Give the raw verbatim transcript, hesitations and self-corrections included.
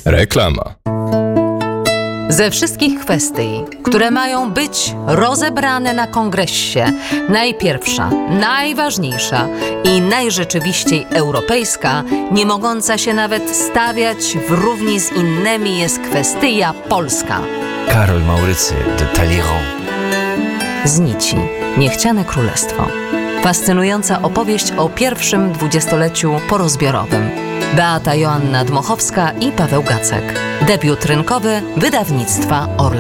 Reklama. Ze wszystkich kwestii, które mają być rozebrane na kongresie, najpierwsza, najważniejsza i najrzeczywiściej europejska, nie mogąca się nawet stawiać w równi z innymi, jest kwestia polska. Karol Maurycy de Talleyrand. Z nici niechciane królestwo. Fascynująca opowieść o pierwszym dwudziestoleciu porozbiorowym. Beata Joanna Dmochowska i Paweł Gacek. Debiut rynkowy wydawnictwa Orlen.